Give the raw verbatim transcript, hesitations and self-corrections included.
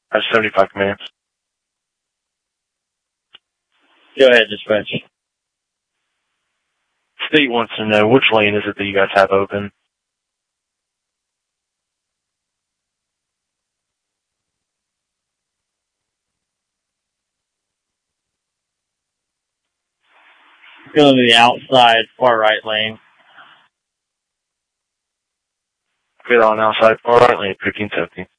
I have seventy-five commands. Go ahead, dispatch. State wants to know which lane is it that you guys have open. Going to the outside, far right lane. Get on outside far right lane, fifteen seventy.